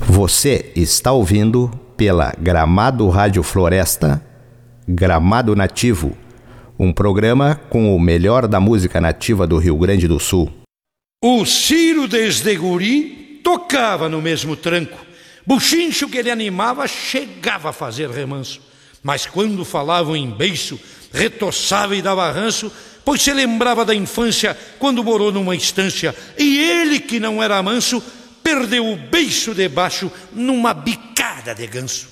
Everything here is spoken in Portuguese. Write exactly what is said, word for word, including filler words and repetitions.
Você está ouvindo pela Gramado Rádio Floresta, Gramado Nativo, um programa com o melhor da música nativa do Rio Grande do Sul. O Ciro desde guri tocava no mesmo tranco. Buchincho que ele animava chegava a fazer remanso. Mas quando falavam em beiço, retoçava e dava ranço, pois se lembrava da infância quando morou numa estância. E ele, que não era manso, perdeu o beiço debaixo numa bicada de ganso.